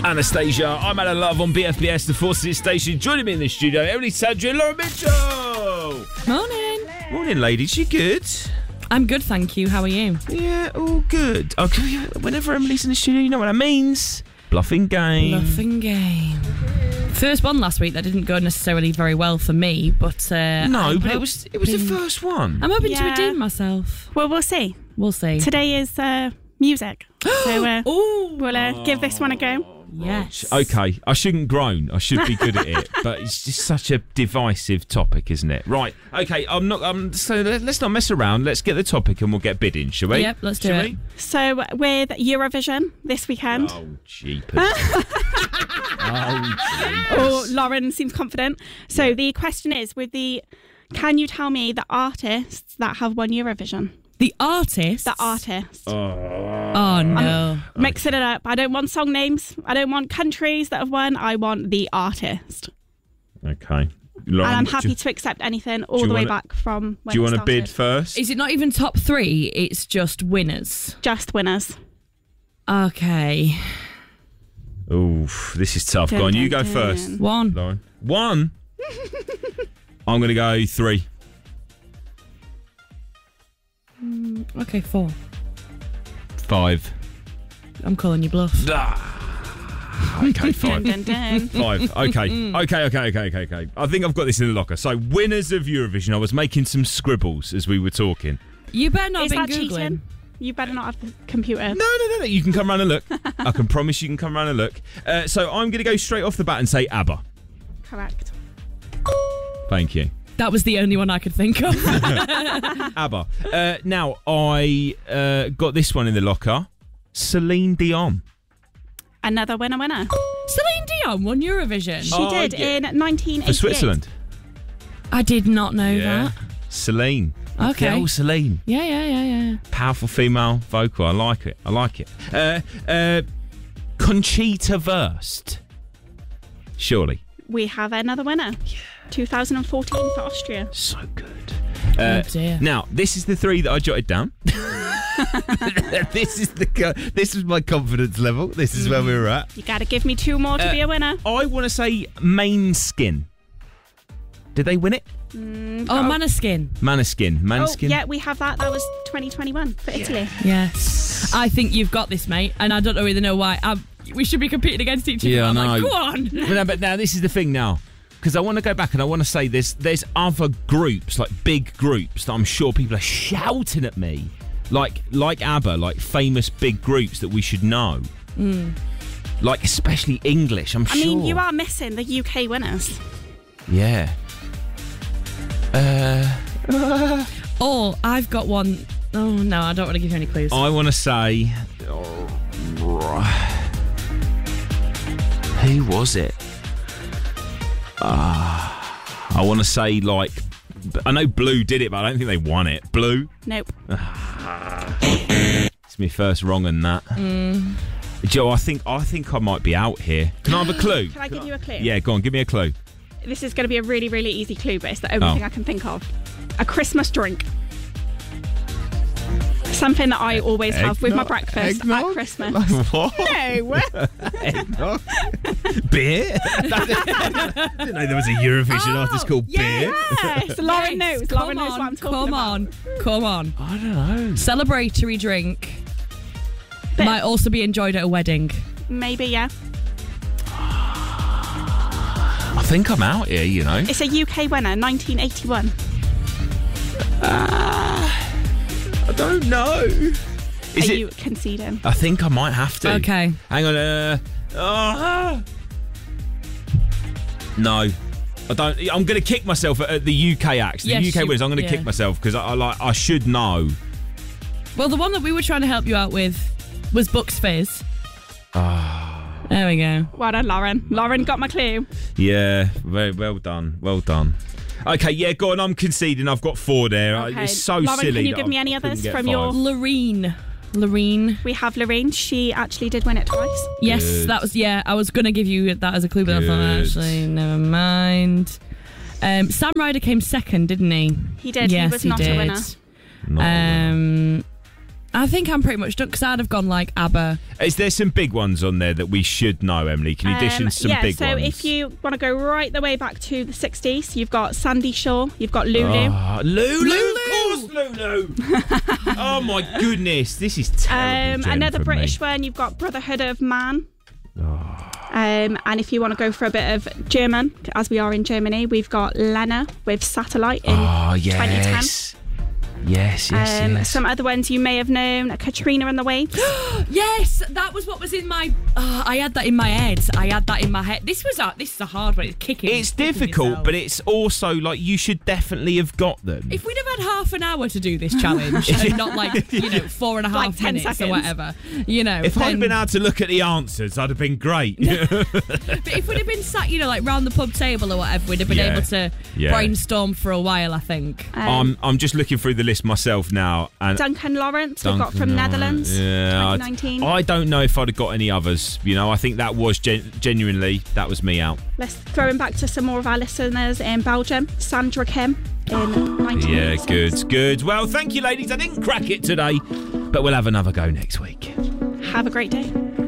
Anastasia, I'm Alan Love on BFBS, the Forces Station. Joining me in the studio, Emily Sandra and Laura Mitchell. Morning. Morning, ladies. You good? I'm good, thank you. How are you? Yeah, all good. Okay, whenever Emily's in the studio, you know what that means. Bluffing game. Bluffing game. First one last week that didn't go necessarily very well for me, but no, but it was the first one. I'm hoping to redeem myself. Well, we'll see. We'll see. Today is music, so we'll give this one a go. Yes. Okay, I shouldn't groan. I should be good at it, but it's just such a divisive topic, isn't it? Right. Okay. So let's not mess around. Let's get the topic and we'll get bidding, shall we? Yep. Let's do it. So with Eurovision this weekend. Oh, jeepers. Oh, Lauren seems confident. So the question is, can you tell me the artists that have won Eurovision? The artist? The artist. Oh, no. I'm mixing it up. I don't want song names. I don't want countries that have won. I want the artist. Okay. And Lauren, I'm happy to accept anything all the way back from when Do you it want to bid started. first? Is it not even top three? It's just winners. Just winners. Okay. Oof, this is tough. Go on, you go first. One. Lauren. One? I'm going to go 3. Okay, 4. 5. I'm calling you bluff. Okay, 5. Dun, dun, dun. 5. Okay. I think I've got this in the locker. So, winners of Eurovision. I was making some scribbles as we were talking. You better not Is be that Googling. cheating? You better not have the computer. No. You can come round and look. I can promise you can come round and look. So, I'm going to go straight off the bat and say ABBA. Correct. Thank you. That was the only one I could think of. ABBA. Now, I got this one in the locker. Celine Dion. Another winner. Celine Dion won Eurovision. She did in 1988. For Switzerland. I did not know that. Celine. Okay. Girl Celine. Yeah. Powerful female vocal. I like it. Conchita Wurst. Surely. We have another winner. 2014 for Austria. So good. Oh dear. Now, this is the 3 that I jotted down. This is my confidence level. This is where we were at. You got to give me 2 more to be a winner. I want to say Maneskin. Did they win it? Maneskin. Maneskin. Oh, yeah, we have that. That was 2021 for Italy. Yes. I think you've got this, mate. And I don't really know why. We should be competing against each other. Yeah, I'm I know. like, go on. But now this is the thing now. Because I want to go back and I want to say there's other groups, like big groups, that I'm sure people are shouting at me. Like ABBA, like famous big groups that we should know. Like especially English, I'm sure. I mean, you are missing the UK winners. Yeah. Oh, I've got one. Oh, no, I don't want to give you any clues. I want to say... who was it? I want to say, like... I know Blue did it, but I don't think they won it. Blue? Nope. It's my first wrong on that. Joe, I think I might be out here. Can I have a clue? Can I give you a clue? Yeah, go on, give me a clue. This is going to be a really, really easy clue, but it's the only thing I can think of. A Christmas drink. Something that I always have with my breakfast at Christmas. What? No. Eggnog? Beer? I didn't know there was a Eurovision artist called Beer. Yes, Lauren knows. Lauren knows what I'm talking about. Come on. I don't know. Celebratory drink. But- Might also be enjoyed at a wedding. Maybe, yeah. I think I'm out here, you know. It's a UK winner, 1981. I don't know. Are you conceding? I think I might have to. Okay. Hang on. No. I don't. I'm going to kick myself at the UK acts. The Yes, UK winners. I'm going to kick myself because I should know. Well, the one that we were trying to help you out with was Bucks Fizz. There we go. Well done, Lauren. Lauren got my clue. Yeah. Very well done. Well done. Okay, yeah, go on. I'm conceding. I've got 4 there. Okay. It's so Lauren, silly. can you that give me I any couldn't others get from 5. your... Loreen. We have Lorraine. She actually did win it twice. Yes, Good. that was, I was going to give you that as a clue, but I thought, Good. actually, never mind. Sam Ryder came second, didn't he? He did. Yes, he was not did. a winner. Not I think I'm pretty much done because I'd have gone like ABBA. Is there some big ones on there that we should know, Emily? Can you dish in some big ones? So if you want to go right the way back to the 60s, you've got Sandy Shaw, you've got Lulu. Lulu! Of course, Lulu! Oh my goodness, this is terrible. Another British one, you've got Brotherhood of Man. And if you want to go for a bit of German, as we are in Germany, we've got Lena with Satellite in 2010. Yes. Some other ones you may have known, Katrina and the Waves. Yes, that was what was in my... I had that in my head. This is a hard one. It's kicking. It's difficult, but it's also like you should definitely have got them. If we'd have had half an hour to do this challenge and not 4.5 like 10 minutes seconds. or whatever, If I'd been able to look at the answers, I'd have been great. But if we'd have been sat, round the pub table or whatever, we'd have been able to brainstorm for a while, I think. I'm just looking through the list myself now. And Duncan Lawrence, we've got from Netherlands, 2019. I don't know if I'd have got any others. I think that was genuinely, that was me out. Let's throw him back to some more of our listeners in Belgium. Sandra Kim in 19. Yeah, good. Well, thank you, ladies. I didn't crack it today, but we'll have another go next week. Have a great day.